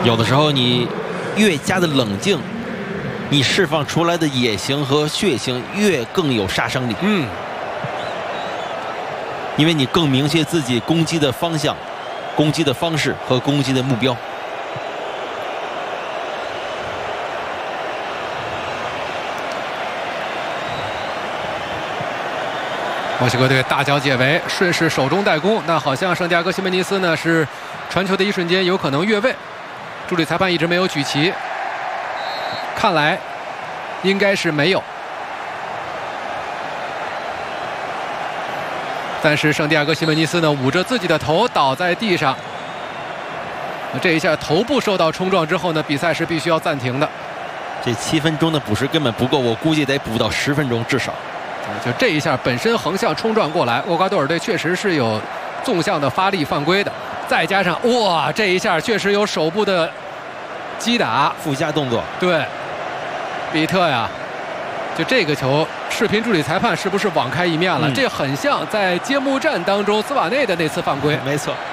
有的时候你越加的冷静，你释放出来的野性和血性更有杀伤力。因为你更明确自己攻击的方向、攻击的方式和攻击的目标。 墨西哥队大脚解围，顺势手中带攻。那好像圣地亚哥西门尼斯呢是传球的一瞬间有可能越位，助理裁判一直没有举旗，看来应该是没有。但是圣地亚哥西门尼斯呢捂着自己的头倒在地上，这一下头部受到冲撞之后呢，比赛是必须要暂停的。 这7分钟的补时根本不够，我估计得补到10分钟至少。 就这一下本身横向冲撞过来，厄瓜多尔队确实是有纵向的发力犯规的，再加上哇，这一下确实有手部的击打附加动作。 对，比特呀，就这个球，视频助理裁判是不是网开一面了？这很像在揭幕战当中斯瓦内的那次犯规。 没错。